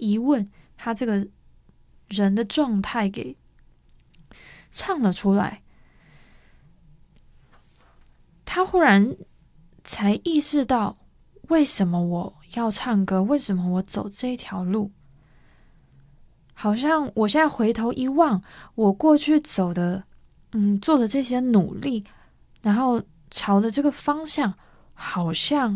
疑问，他这个人的状态给唱了出来。他忽然才意识到，为什么我要唱歌，为什么我走这条路。好像我现在回头一望，我过去走的做的这些努力，然后朝的这个方向好像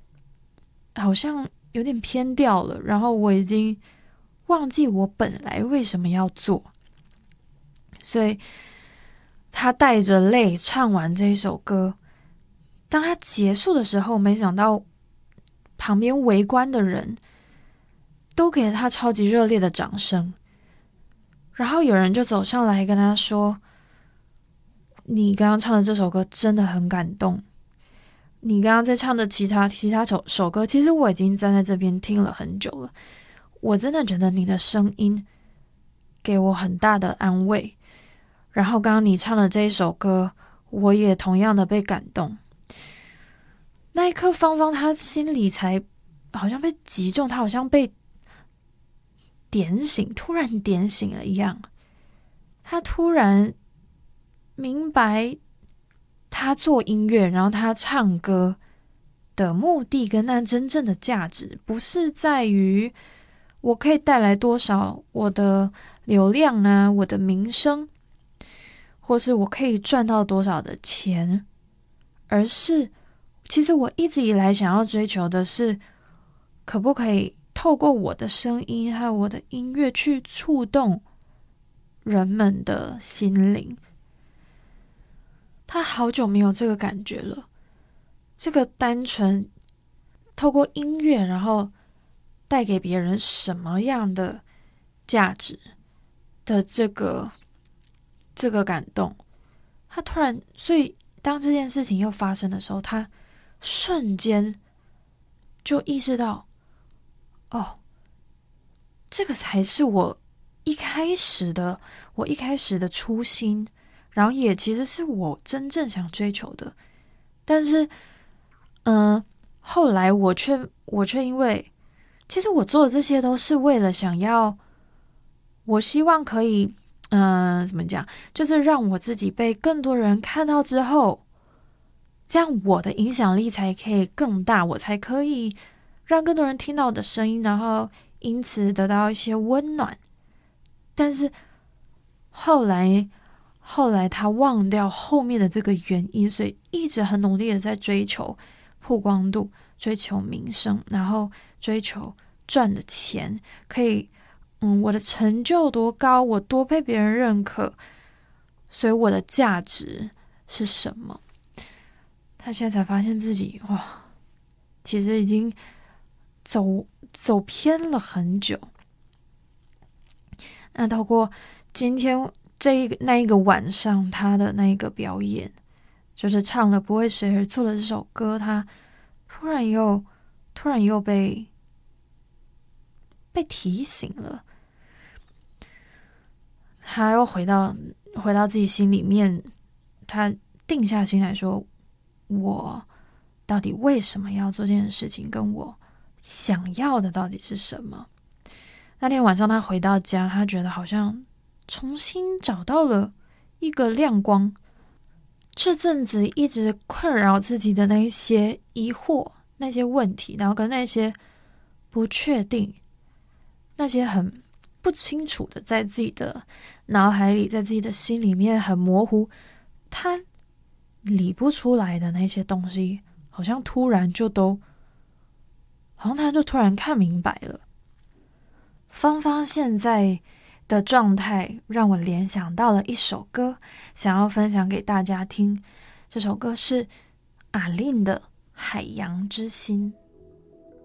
有点偏掉了，然后我已经忘记我本来为什么要做。所以他带着泪唱完这一首歌，当他结束的时候，没想到旁边围观的人都给了他超级热烈的掌声。然后有人就走上来跟他说，你刚刚唱的这首歌真的很感动，你刚刚在唱的其他首歌，其实我已经站在这边听了很久了，我真的觉得你的声音给我很大的安慰。然后刚刚你唱的这一首歌，我也同样的被感动。那一刻，芳芳她心里才好像被击中，她好像被点醒，突然点醒了一样。她突然明白，她做音乐，然后她唱歌的目的跟那真正的价值，不是在于我可以带来多少我的流量啊，我的名声，或是我可以赚到多少的钱，而是其实我一直以来想要追求的是，可不可以透过我的声音还有我的音乐去触动人们的心灵。他好久没有这个感觉了，这个单纯透过音乐然后带给别人什么样的价值的这个感动，他突然，所以当这件事情又发生的时候，他瞬间就意识到，哦，这个才是我一开始的初心，然后也其实是我真正想追求的。但是后来我却因为其实我做的这些都是为了想要，我希望可以怎么讲，就是让我自己被更多人看到之后，这样我的影响力才可以更大，我才可以让更多人听到我的声音，然后因此得到一些温暖。但是后来他忘掉后面的这个原因，所以一直很努力的在追求曝光度，追求名声，然后追求赚的钱，可以我的成就多高，我多被别人认可，所以我的价值是什么？他现在才发现自己其实已经走偏了很久。那透过今天那一个晚上他的那一个表演，就是唱了不为谁而作的这首歌，他突然又被提醒了。他又回到自己心里面，他定下心来说，我到底为什么要做这件事情，跟我想要的到底是什么。那天晚上他回到家，他觉得好像重新找到了一个亮光。这阵子一直困扰自己的那一些疑惑，那些问题，然后跟那些不确定，那些很不清楚的在自己的脑海里，在自己的心里面很模糊，他理不出来的那些东西，好像他就突然看明白了。芳芳现在的状态让我联想到了一首歌，想要分享给大家听。这首歌是阿令的《海洋之心》。